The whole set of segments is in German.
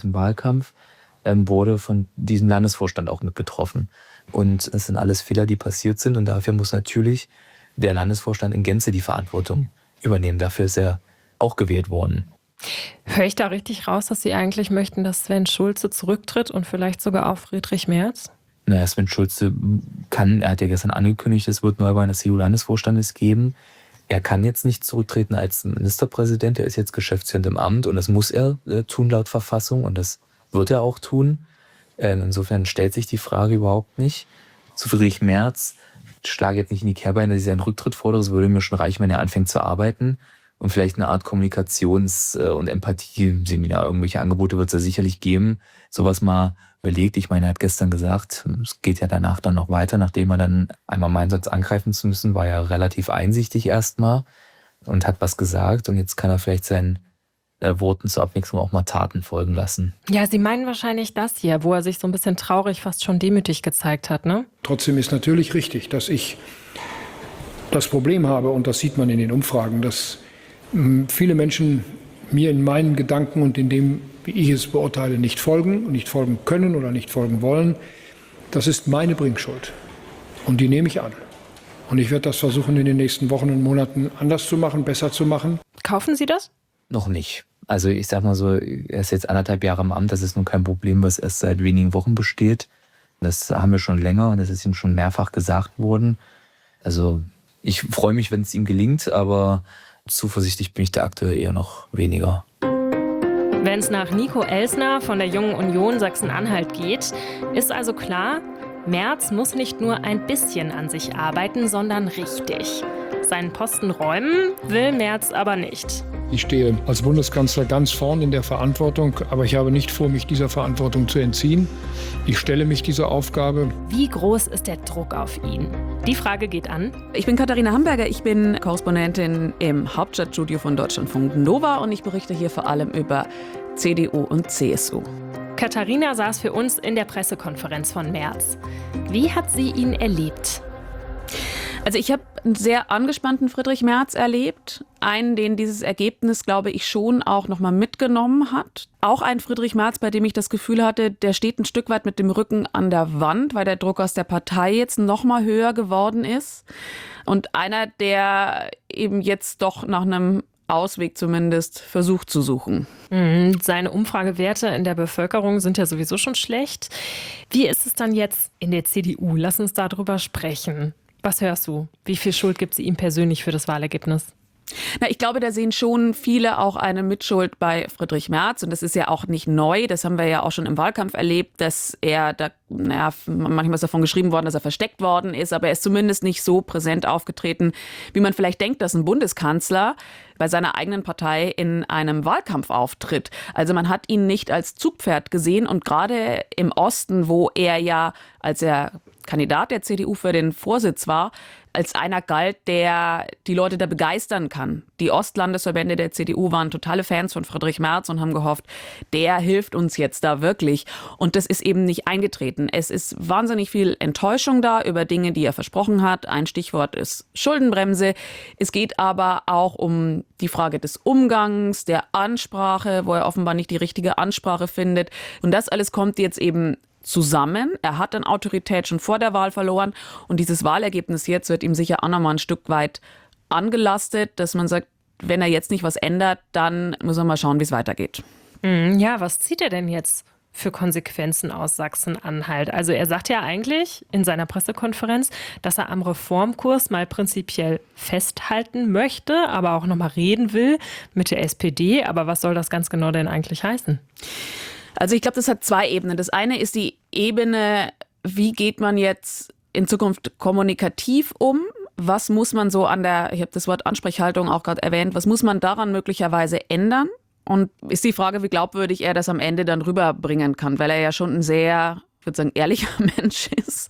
Im Wahlkampf wurde von diesem Landesvorstand auch mit getroffen. Und das sind alles Fehler, die passiert sind. Und dafür muss natürlich der Landesvorstand in Gänze die Verantwortung übernehmen. Dafür ist er auch gewählt worden. Höre ich da richtig raus, dass Sie eigentlich möchten, dass Sven Schulze zurücktritt und vielleicht sogar auch Friedrich Merz? Naja, Sven Schulze er hat ja gestern angekündigt, es wird Neuwahlen des CDU-Landesvorstandes geben. Er kann jetzt nicht zurücktreten als Ministerpräsident, er ist jetzt Geschäftsführend im Amt und das muss er tun laut Verfassung und das wird er auch tun. Insofern stellt sich die Frage überhaupt nicht. Zu Friedrich Merz, ich schlage jetzt nicht in die Kehrbeine, dass ich seinen Rücktritt fordere, es würde mir schon reichen, wenn er anfängt zu arbeiten. Und vielleicht eine Art Kommunikations- und Empathie-Seminar, irgendwelche Angebote wird es ja sicherlich geben. Sowas mal überlegt. Ich meine, er hat gestern gesagt, es geht ja danach dann noch weiter, nachdem er dann einmal meint, sonst angreifen zu müssen, war er relativ einsichtig erstmal und hat was gesagt. Und jetzt kann er vielleicht seinen Worten zur Abwechslung auch mal Taten folgen lassen. Ja, Sie meinen wahrscheinlich das hier, wo er sich so ein bisschen traurig, fast schon demütig gezeigt hat, ne? Trotzdem ist natürlich richtig, dass ich das Problem habe, und das sieht man in den Umfragen, dass viele Menschen mir in meinen Gedanken und in dem, wie ich es beurteile, nicht folgen und nicht folgen können oder nicht folgen wollen. Das ist meine Bringschuld. Und die nehme ich an. Und ich werde das versuchen, in den nächsten Wochen und Monaten anders zu machen, besser zu machen. Kaufen Sie das? Noch nicht. Also ich sag mal so, er ist jetzt 1,5 Jahre im Amt. Das ist nun kein Problem, was erst seit wenigen Wochen besteht. Das haben wir schon länger und das ist ihm schon mehrfach gesagt worden. Also ich freue mich, wenn es ihm gelingt, aber zuversichtlich bin ich da aktuell eher noch weniger. Wenn es nach Nico Elsner von der Jungen Union Sachsen-Anhalt geht, ist also klar, Merz muss nicht nur ein bisschen an sich arbeiten, sondern richtig. Seinen Posten räumen will Merz aber nicht. Ich stehe als Bundeskanzler ganz vorn in der Verantwortung, aber ich habe nicht vor, mich dieser Verantwortung zu entziehen. Ich stelle mich dieser Aufgabe. Wie groß ist der Druck auf ihn? Die Frage geht an. Ich bin Katharina Hamburger, ich bin Korrespondentin im Hauptstadtstudio von Deutschlandfunk Nova und ich berichte hier vor allem über CDU und CSU. Katharina saß für uns in der Pressekonferenz von Merz. Wie hat sie ihn erlebt? Also ich habe einen sehr angespannten Friedrich Merz erlebt. Einen, den dieses Ergebnis, glaube ich, schon auch nochmal mitgenommen hat. Auch ein Friedrich Merz, bei dem ich das Gefühl hatte, der steht ein Stück weit mit dem Rücken an der Wand, weil der Druck aus der Partei jetzt nochmal höher geworden ist. Und einer, der eben jetzt doch nach einem Ausweg zumindest versucht zu suchen. Seine Umfragewerte in der Bevölkerung sind ja sowieso schon schlecht. Wie ist es dann jetzt in der CDU? Lass uns darüber sprechen. Was hörst du? Wie viel Schuld gibt sie ihm persönlich für das Wahlergebnis? Na, ich glaube, da sehen schon viele auch eine Mitschuld bei Friedrich Merz. Und das ist ja auch nicht neu. Das haben wir ja auch schon im Wahlkampf erlebt, dass er da, manchmal ist davon geschrieben worden, dass er versteckt worden ist. Aber er ist zumindest nicht so präsent aufgetreten, wie man vielleicht denkt, dass ein Bundeskanzler bei seiner eigenen Partei in einem Wahlkampf auftritt. Also man hat ihn nicht als Zugpferd gesehen. Und gerade im Osten, wo er ja, als er Kandidat der CDU für den Vorsitz war, als einer galt, der die Leute da begeistern kann. Die Ostlandesverbände der CDU waren totale Fans von Friedrich Merz und haben gehofft, der hilft uns jetzt da wirklich. Und das ist eben nicht eingetreten. Es ist wahnsinnig viel Enttäuschung da über Dinge, die er versprochen hat. Ein Stichwort ist Schuldenbremse. Es geht aber auch um die Frage des Umgangs, der Ansprache, wo er offenbar nicht die richtige Ansprache findet. Und das alles kommt jetzt eben zusammen. Er hat an Autorität schon vor der Wahl verloren und dieses Wahlergebnis jetzt wird ihm sicher auch noch mal ein Stück weit angelastet, dass man sagt, wenn er jetzt nicht was ändert, dann muss er mal schauen, wie es weitergeht. Ja, was zieht er denn jetzt für Konsequenzen aus Sachsen-Anhalt? Also er sagt ja eigentlich in seiner Pressekonferenz, dass er am Reformkurs mal prinzipiell festhalten möchte, aber auch noch mal reden will mit der SPD. Aber was soll das ganz genau denn eigentlich heißen? Also ich glaube, das hat zwei Ebenen. Das eine ist die Ebene, wie geht man jetzt in Zukunft kommunikativ um? Was muss man so ich habe das Wort Ansprechhaltung auch gerade erwähnt, was muss man daran möglicherweise ändern? Und ist die Frage, wie glaubwürdig er das am Ende dann rüberbringen kann, weil er ja schon ein sehr, ich würde sagen, ehrlicher Mensch ist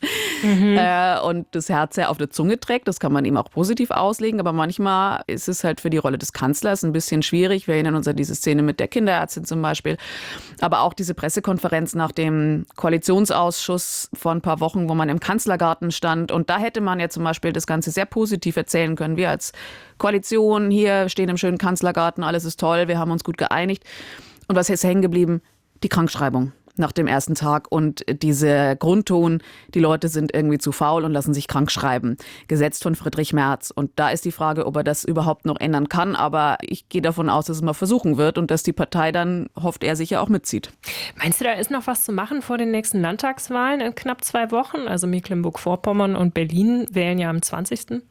und das Herz sehr auf der Zunge trägt. Das kann man ihm auch positiv auslegen, aber manchmal ist es halt für die Rolle des Kanzlers ein bisschen schwierig. Wir erinnern uns an diese Szene mit der Kinderärztin zum Beispiel, aber auch diese Pressekonferenz nach dem Koalitionsausschuss vor ein paar Wochen, wo man im Kanzlergarten stand und da hätte man ja zum Beispiel das Ganze sehr positiv erzählen können. Wir als Koalition hier stehen im schönen Kanzlergarten, alles ist toll, wir haben uns gut geeinigt. Und was ist hängen geblieben? Die Krankschreibung nach dem ersten Tag und dieser Grundton, die Leute sind irgendwie zu faul und lassen sich krank schreiben, gesetzt von Friedrich Merz. Und da ist die Frage, ob er das überhaupt noch ändern kann. Aber ich gehe davon aus, dass es mal versuchen wird und dass die Partei dann, hofft er, sicher auch mitzieht. Meinst du, da ist noch was zu machen vor den nächsten Landtagswahlen in knapp 2 Wochen? Also Mecklenburg-Vorpommern und Berlin wählen ja am 20.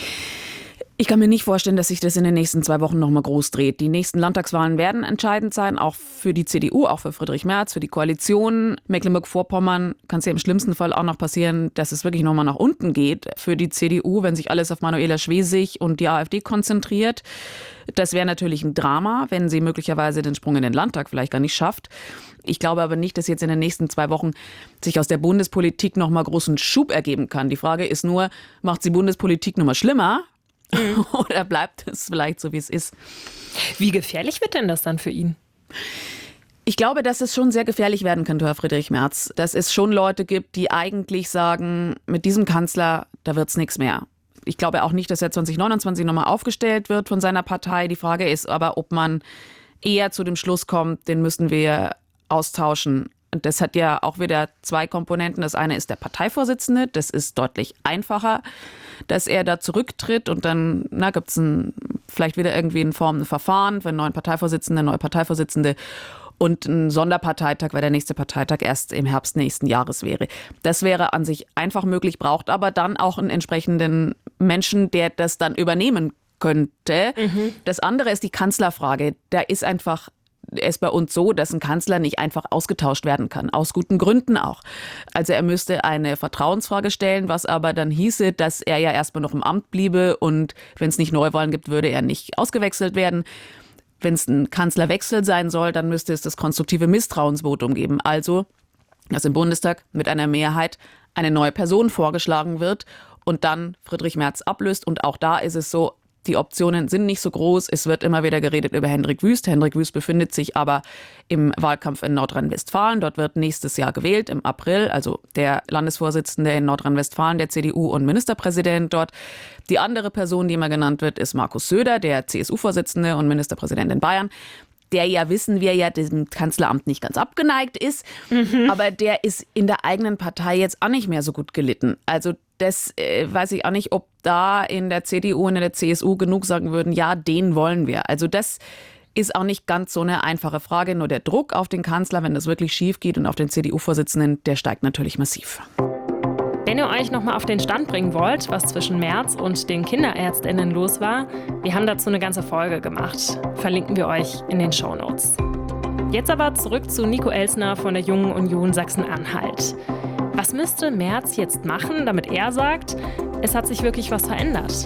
Ich kann mir nicht vorstellen, dass sich das in den nächsten 2 Wochen noch mal groß dreht. Die nächsten Landtagswahlen werden entscheidend sein, auch für die CDU, auch für Friedrich Merz, für die Koalition. Mecklenburg-Vorpommern kann es ja im schlimmsten Fall auch noch passieren, dass es wirklich noch mal nach unten geht für die CDU, wenn sich alles auf Manuela Schwesig und die AfD konzentriert. Das wäre natürlich ein Drama, wenn sie möglicherweise den Sprung in den Landtag vielleicht gar nicht schafft. Ich glaube aber nicht, dass jetzt in den nächsten 2 Wochen sich aus der Bundespolitik noch mal großen Schub ergeben kann. Die Frage ist nur, macht die Bundespolitik noch mal schlimmer? Oder bleibt es vielleicht so, wie es ist? Wie gefährlich wird denn das dann für ihn? Ich glaube, dass es schon sehr gefährlich werden könnte, Herr Friedrich Merz. Dass es schon Leute gibt, die eigentlich sagen, mit diesem Kanzler, da wird's nichts mehr. Ich glaube auch nicht, dass er 2029 nochmal aufgestellt wird von seiner Partei. Die Frage ist aber, ob man eher zu dem Schluss kommt, den müssen wir austauschen. Und das hat ja auch wieder 2 Komponenten. Das eine ist der Parteivorsitzende. Das ist deutlich einfacher, dass er da zurücktritt. Und dann gibt es vielleicht wieder irgendwie in Form ein Verfahren für einen neuen Parteivorsitzenden, eine neue Parteivorsitzende. Und ein Sonderparteitag, weil der nächste Parteitag erst im Herbst nächsten Jahres wäre. Das wäre an sich einfach möglich, braucht aber dann auch einen entsprechenden Menschen, der das dann übernehmen könnte. Das andere ist die Kanzlerfrage. Da ist einfach es bei uns so, dass ein Kanzler nicht einfach ausgetauscht werden kann, aus guten Gründen auch. Also er müsste eine Vertrauensfrage stellen, was aber dann hieße, dass er ja erstmal noch im Amt bliebe und wenn es nicht Neuwahlen gibt, würde er nicht ausgewechselt werden. Wenn es ein Kanzlerwechsel sein soll, dann müsste es das konstruktive Misstrauensvotum geben. Also, dass im Bundestag mit einer Mehrheit eine neue Person vorgeschlagen wird und dann Friedrich Merz ablöst. Und auch da ist es so, die Optionen sind nicht so groß. Es wird immer wieder geredet über Hendrik Wüst. Hendrik Wüst befindet sich aber im Wahlkampf in Nordrhein-Westfalen. Dort wird nächstes Jahr gewählt, im April. Also der Landesvorsitzende in Nordrhein-Westfalen, der CDU und Ministerpräsident dort. Die andere Person, die immer genannt wird, ist Markus Söder, der CSU-Vorsitzende und Ministerpräsident in Bayern. Der ja, wissen wir ja, diesem Kanzleramt nicht ganz abgeneigt ist. Aber der ist in der eigenen Partei jetzt auch nicht mehr so gut gelitten. Also das weiß ich auch nicht, ob da in der CDU und in der CSU genug sagen würden, ja, den wollen wir. Also das ist auch nicht ganz so eine einfache Frage. Nur der Druck auf den Kanzler, wenn das wirklich schief geht und auf den CDU-Vorsitzenden, der steigt natürlich massiv. Wenn ihr euch nochmal auf den Stand bringen wollt, was zwischen Merz und den KinderärztInnen los war, wir haben dazu eine ganze Folge gemacht. Verlinken wir euch in den Shownotes. Jetzt aber zurück zu Nico Elsner von der Jungen Union Sachsen-Anhalt. Was müsste Merz jetzt machen, damit er sagt, es hat sich wirklich was verändert?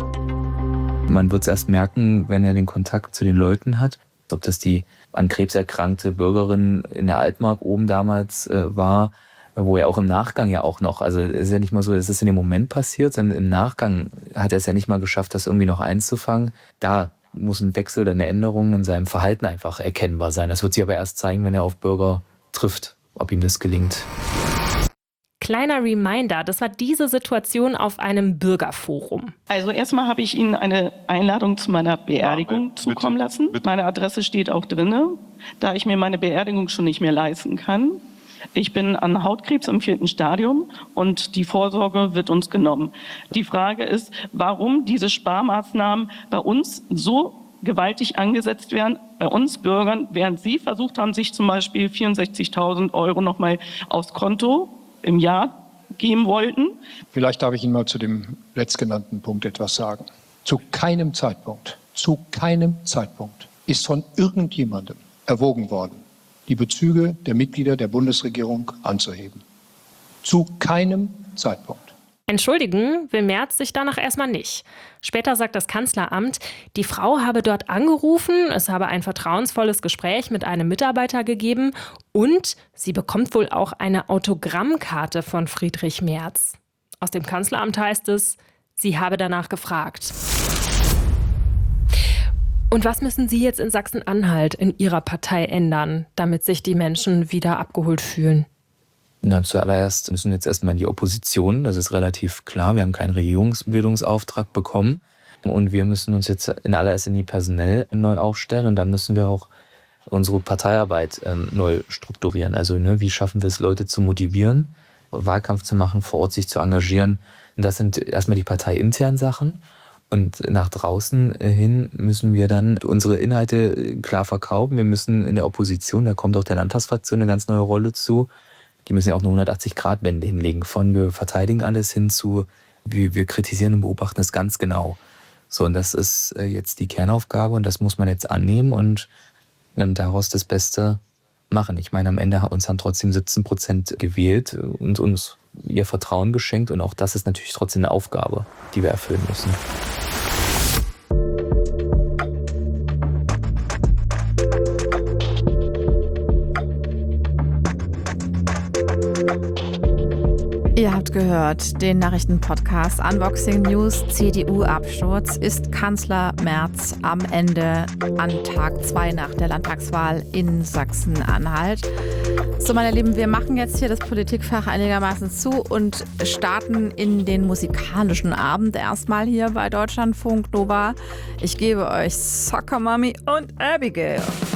Man wird es erst merken, wenn er den Kontakt zu den Leuten hat. Ob das die an Krebs erkrankte Bürgerin in der Altmark oben damals war, wo er auch im Nachgang ja auch noch, also es ist ja nicht mal so, dass es in dem Moment passiert, sondern im Nachgang hat er es ja nicht mal geschafft, das irgendwie noch einzufangen. Da muss ein Wechsel oder eine Änderung in seinem Verhalten einfach erkennbar sein. Das wird sich aber erst zeigen, wenn er auf Bürger trifft, ob ihm das gelingt. Kleiner Reminder, das war diese Situation auf einem Bürgerforum. Also erstmal habe ich Ihnen eine Einladung zu meiner Beerdigung zukommen lassen. Meine Adresse steht auch drinne, da ich mir meine Beerdigung schon nicht mehr leisten kann. Ich bin an Hautkrebs im 4. Stadium und die Vorsorge wird uns genommen. Die Frage ist, warum diese Sparmaßnahmen bei uns so gewaltig angesetzt werden, bei uns Bürgern, während Sie versucht haben, sich zum Beispiel 64.000 € nochmal aufs Konto im Jahr geben wollten. Vielleicht darf ich Ihnen mal zu dem letztgenannten Punkt etwas sagen. Zu keinem Zeitpunkt ist von irgendjemandem erwogen worden, die Bezüge der Mitglieder der Bundesregierung anzuheben. Zu keinem Zeitpunkt. Entschuldigen will Merz sich danach erstmal nicht. Später sagt das Kanzleramt, die Frau habe dort angerufen, es habe ein vertrauensvolles Gespräch mit einem Mitarbeiter gegeben und sie bekommt wohl auch eine Autogrammkarte von Friedrich Merz. Aus dem Kanzleramt heißt es, sie habe danach gefragt. Und was müssen Sie jetzt in Sachsen-Anhalt in Ihrer Partei ändern, damit sich die Menschen wieder abgeholt fühlen? Na, zuallererst müssen wir jetzt erstmal in die Opposition. Das ist relativ klar. Wir haben keinen Regierungsbildungsauftrag bekommen. Und wir müssen uns jetzt in allererster Linie personell neu aufstellen. Und dann müssen wir auch unsere Parteiarbeit neu strukturieren. Also wie schaffen wir es, Leute zu motivieren, Wahlkampf zu machen, vor Ort sich zu engagieren. Und das sind erstmal die parteiinternen Sachen. Und nach draußen hin müssen wir dann unsere Inhalte klar verkaufen. Wir müssen in der Opposition, da kommt auch der Landtagsfraktion eine ganz neue Rolle zu, die müssen ja auch eine 180-Grad-Wende hinlegen. Von wir verteidigen alles hin zu, wir kritisieren und beobachten es ganz genau. So, und das ist jetzt die Kernaufgabe und das muss man jetzt annehmen und daraus das Beste machen. Ich meine, am Ende haben uns trotzdem 17% gewählt und uns ihr Vertrauen geschenkt. Und auch das ist natürlich trotzdem eine Aufgabe, die wir erfüllen müssen. Ihr habt gehört, den Nachrichtenpodcast Unboxing News, CDU-Absturz. Ist Kanzler Merz am Ende an Tag 2 nach der Landtagswahl in Sachsen-Anhalt? So, meine Lieben, wir machen jetzt hier das Politikfach einigermaßen zu und starten in den musikalischen Abend erstmal hier bei Deutschlandfunk Nova. Ich gebe euch Soccer Mommy und Abigail.